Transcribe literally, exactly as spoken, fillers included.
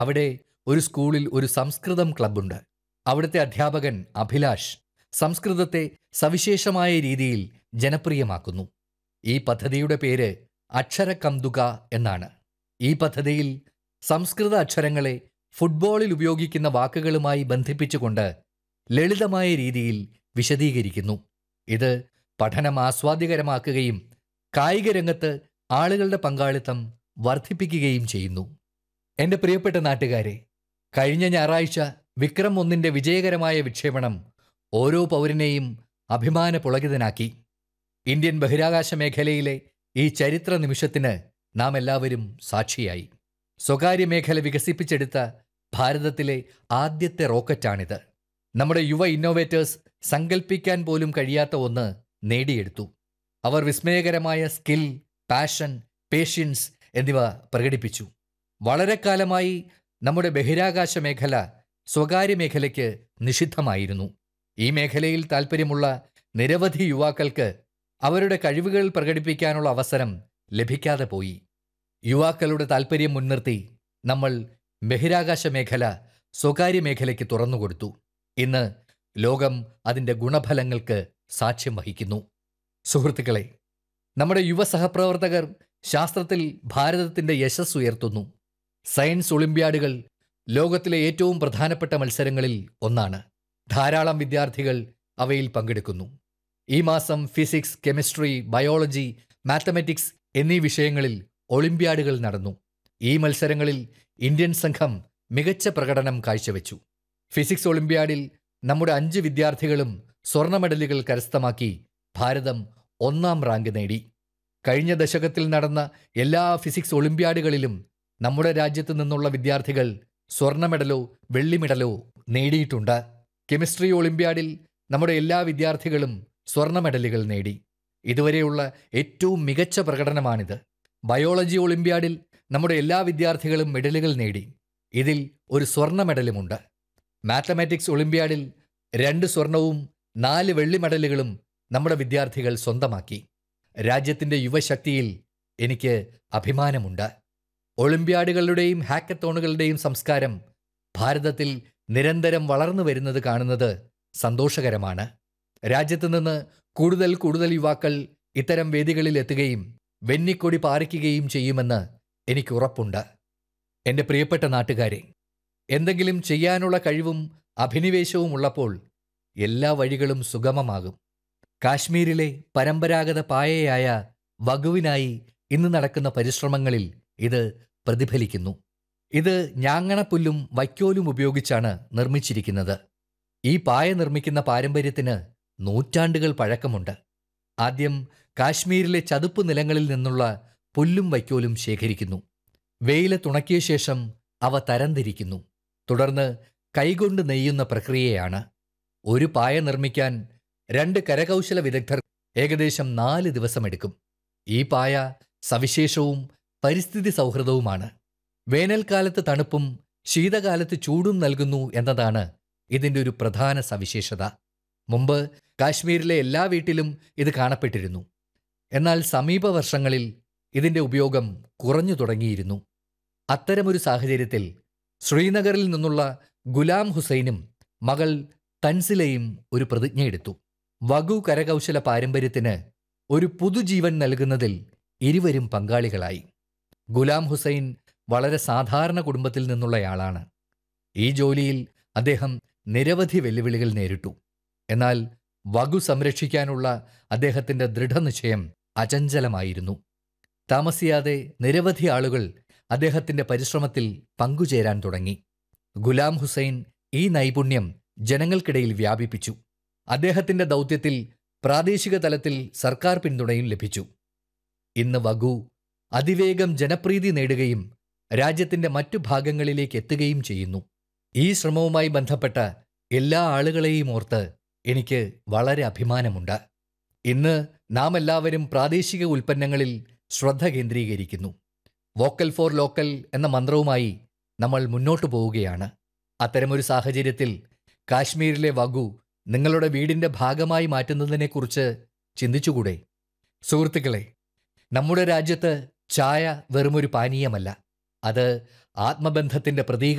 അവിടെ ഒരു സ്കൂളിൽ ഒരു സംസ്കൃതം ക്ലബ്ബുണ്ട്. അവിടുത്തെ അധ്യാപകൻ അഭിലാഷ് സംസ്കൃതത്തെ സവിശേഷമായ രീതിയിൽ ജനപ്രിയമാക്കുന്നു. ഈ പദ്ധതിയുടെ പേര് അക്ഷരകംതുക എന്നാണ്. ഈ പദ്ധതിയിൽ സംസ്കൃത അക്ഷരങ്ങളെ ഫുട്ബോളിൽ ഉപയോഗിക്കുന്ന വാക്കുകളുമായി ബന്ധിപ്പിച്ചുകൊണ്ട് ലളിതമായ രീതിയിൽ വിശദീകരിക്കുന്നു. ഇത് പഠനം ആസ്വാദ്യകരമാക്കുകയും കായിക രംഗത്ത് ആളുകളുടെ പങ്കാളിത്തം വർദ്ധിപ്പിക്കുകയും ചെയ്യുന്നു. എൻ്റെ പ്രിയപ്പെട്ട നാട്ടുകാരെ, കഴിഞ്ഞ ഞായറാഴ്ച വിക്രം ഒന്നിൻ്റെ വിജയകരമായ വിക്ഷേപണം ഓരോ പൗരനെയും അഭിമാന പുളകിതനാക്കി. ഇന്ത്യൻ ബഹിരാകാശ മേഖലയിലെ ഈ ചരിത്ര നിമിഷത്തിന് നാം എല്ലാവരും സാക്ഷിയായി. സ്വകാര്യ മേഖല വികസിപ്പിച്ചെടുത്ത ഭാരതത്തിലെ ആദ്യത്തെ റോക്കറ്റാണിത്. നമ്മുടെ യുവ ഇന്നോവേറ്റേഴ്സ് സങ്കല്പിക്കാൻ പോലും കഴിയാത്ത ഒന്ന് നേടിയെടുത്തു. അവർ വിസ്മയകരമായ സ്കിൽ, പാഷൻ, പേഷ്യൻസ് എന്നിവ പ്രകടിപ്പിച്ചു. വളരെ കാലമായി നമ്മുടെ ബഹിരാകാശ മേഖല സ്വകാര്യ മേഖലയ്ക്ക് നിഷിദ്ധമായിരുന്നു. ഈ മേഖലയിൽ താൽപ്പര്യമുള്ള നിരവധി യുവാക്കൾക്ക് അവരുടെ കഴിവുകൾ പ്രകടിപ്പിക്കാനുള്ള അവസരം ലഭിക്കാതെ പോയി. യുവാക്കളുടെ താൽപ്പര്യം മുൻനിർത്തി നമ്മൾ ബഹിരാകാശ മേഖല സ്വകാര്യ മേഖലയ്ക്ക് തുറന്നുകൊടുത്തു. ഇന്ന് ലോകം അതിൻ്റെ ഗുണഫലങ്ങൾക്ക് സാക്ഷ്യം വഹിക്കുന്നു. സുഹൃത്തുക്കളെ, നമ്മുടെ യുവ സഹപ്രവർത്തകർ ശാസ്ത്രത്തിൽ ഭാരതത്തിൻ്റെ യശസ് ഉയർത്തുന്നു. സയൻസ് ഒളിമ്പ്യാഡുകൾ ലോകത്തിലെ ഏറ്റവും പ്രധാനപ്പെട്ട മത്സരങ്ങളിൽ ഒന്നാണ്. ധാരാളം വിദ്യാർത്ഥികൾ അവയിൽ പങ്കെടുക്കുന്നു. ഈ മാസം ഫിസിക്സ്, കെമിസ്ട്രി, ബയോളജി, മാത്തമാറ്റിക്സ് എന്നീ വിഷയങ്ങളിൽ ഒളിമ്പ്യാഡുകൾ നടന്നു. ഈ മത്സരങ്ങളിൽ ഇന്ത്യൻ സംഘം മികച്ച പ്രകടനം കാഴ്ചവെച്ചു. ഫിസിക്സ് ഒളിമ്പ്യാഡിൽ നമ്മുടെ അഞ്ച് വിദ്യാർത്ഥികളും സ്വർണ്ണ മെഡലുകൾ കരസ്ഥമാക്കി ഭാരതം ഒന്നാം റാങ്ക് നേടി. കഴിഞ്ഞ ദശകത്തിൽ നടന്ന എല്ലാ ഫിസിക്സ് ഒളിമ്പ്യാഡുകളിലും നമ്മുടെ രാജ്യത്തു നിന്നുള്ള വിദ്യാർത്ഥികൾ സ്വർണ്ണ മെഡലോ വെള്ളി മെഡലോ നേടിയിട്ടുണ്ട്. കെമിസ്ട്രി ഒളിമ്പ്യാഡിൽ നമ്മുടെ എല്ലാ വിദ്യാർത്ഥികളും സ്വർണ്ണ മെഡലുകൾ നേടി. ഇതുവരെയുള്ള ഏറ്റവും മികച്ച പ്രകടനമാണിത്. ബയോളജി ഒളിമ്പ്യാഡിൽ നമ്മുടെ എല്ലാ വിദ്യാർത്ഥികളും മെഡലുകൾ നേടി. ഇതിൽ ഒരു സ്വർണ്ണ മെഡലുമുണ്ട്. മാത്തമാറ്റിക്സ് ഒളിമ്പ്യാഡിൽ രണ്ട് സ്വർണവും നാല് വെള്ളി മെഡലുകളും നമ്മുടെ വിദ്യാർത്ഥികൾ സ്വന്തമാക്കി. രാജ്യത്തിൻ്റെ യുവശക്തിയിൽ എനിക്ക് അഭിമാനമുണ്ട്. ഒളിമ്പ്യാഡുകളുടെയും ഹാക്കത്തോണുകളുടെയും സംസ്കാരം ഭാരതത്തിൽ നിരന്തരം വളർന്നു വരുന്നത് കാണുന്നത് സന്തോഷകരമാണ്. രാജ്യത്തു നിന്ന് കൂടുതൽ കൂടുതൽ യുവാക്കൾ ഇത്തരം വേദികളിൽ എത്തുകയും വെന്നിക്കൊടി പാറിക്കുകയും ചെയ്യുമെന്ന് എനിക്ക് ഉറപ്പുണ്ട്. എൻ്റെ പ്രിയപ്പെട്ട നാട്ടുകാരെ, എന്തെങ്കിലും ചെയ്യാനുള്ള കഴിവും അഭിനിവേശവും ഉള്ളപ്പോൾ എല്ലാ വഴികളും സുഗമമാകും. കാശ്മീരിലെ പരമ്പരാഗത പായയായ വഗുവിനായി ഇന്ന് നടക്കുന്ന പരിശ്രമങ്ങളിൽ ഇത് പ്രതിഫലിക്കുന്നു. ഇത് ഞാങ്ങണപ്പുല്ലും വൈക്കോലും ഉപയോഗിച്ചാണ് നിർമ്മിച്ചിരിക്കുന്നത്. ഈ പായ നിർമ്മിക്കുന്ന പാരമ്പര്യത്തിന് നൂറ്റാണ്ടുകൾ പഴക്കമുണ്ട്. ആദ്യം കാശ്മീരിലെ ചതുപ്പ് നിലങ്ങളിൽ നിന്നുള്ള പുല്ലും വൈക്കോലും ശേഖരിക്കുന്നു. വെയിലത്തുണക്കിയ ശേഷം അവ തരംതിരിക്കുന്നു. തുടർന്ന് കൈകൊണ്ട് നെയ്യുന്ന പ്രക്രിയയാണ്. ഒരു പായ നിർമ്മിക്കാൻ രണ്ട് കരകൗശല വിദഗ്ധർ ഏകദേശം നാല് ദിവസമെടുക്കും. ഈ പായ സവിശേഷവും പരിസ്ഥിതി സൗഹൃദവുമാണ്. വേനൽക്കാലത്ത് തണുപ്പും ശീതകാലത്ത് ചൂടും നൽകുന്നു എന്നതാണ് ഇതിൻ്റെ ഒരു പ്രധാന സവിശേഷത. മുമ്പ് കാശ്മീരിലെ എല്ലാ വീട്ടിലും ഇത് കാണപ്പെട്ടിരുന്നു. എന്നാൽ സമീപ വർഷങ്ങളിൽ ഇതിൻ്റെ ഉപയോഗം കുറഞ്ഞു തുടങ്ങിയിരുന്നു. അത്തരമൊരു സാഹചര്യത്തിൽ ശ്രീനഗറിൽ നിന്നുള്ള ഗുലാം ഹുസൈനും മകൾ തൻസിലയും ഒരു പ്രതിജ്ഞയെടുത്തു. വഗു കരകൗശല പാരമ്പര്യത്തിന് ഒരു പുതുജീവൻ നൽകുന്നതിൽ ഇരുവരും പങ്കാളികളായി. ഗുലാം ഹുസൈൻ വളരെ സാധാരണ കുടുംബത്തിൽ നിന്നുള്ളയാളാണ്. ഈ ജോലിയിൽ അദ്ദേഹം നിരവധി വെല്ലുവിളികൾ നേരിട്ടു. എന്നാൽ വഗു സംരക്ഷിക്കാനുള്ള അദ്ദേഹത്തിൻ്റെ ദൃഢനിശ്ചയം അചഞ്ചലമായിരുന്നു. താമസിയാതെ നിരവധി ആളുകൾ അദ്ദേഹത്തിൻ്റെ പരിശ്രമത്തിൽ പങ്കുചേരാൻ തുടങ്ങി. ഗുലാം ഹുസൈൻ ഈ നൈപുണ്യം ജനങ്ങൾക്കിടയിൽ വ്യാപിപ്പിച്ചു. അദ്ദേഹത്തിൻ്റെ ദൗത്യത്തിൽ പ്രാദേശിക തലത്തിൽ സർക്കാർ പിന്തുണയും ലഭിച്ചു. ഇന്ന് വഗു അതിവേഗം ജനപ്രീതി നേടുകയും രാജ്യത്തിൻ്റെ മറ്റു ഭാഗങ്ങളിലേക്ക് എത്തുകയും ചെയ്യുന്നു. ഈ ശ്രമവുമായി ബന്ധപ്പെട്ട എല്ലാ ആളുകളെയും ഓർത്ത് എനിക്ക് വളരെ അഭിമാനമുണ്ട്. ഇന്ന് നാം എല്ലാവരും പ്രാദേശിക ഉൽപ്പന്നങ്ങളിൽ ശ്രദ്ധ കേന്ദ്രീകരിക്കുന്നു. വോക്കൽ ഫോർ ലോക്കൽ എന്ന മന്ത്രവുമായി നമ്മൾ മുന്നോട്ടു പോവുകയാണ്. അത്തരമൊരു സാഹചര്യത്തിൽ കാശ്മീരിലെ വഗു നിങ്ങളുടെ വീടിൻ്റെ ഭാഗമായി മാറ്റുന്നതിനെക്കുറിച്ച് ചിന്തിച്ചുകൂടെ? സുഹൃത്തുക്കളെ, നമ്മുടെ രാജ്യത്ത് ചായ വെറുമൊരു പാനീയമല്ല, അത് ആത്മബന്ധത്തിന്റെ പ്രതീക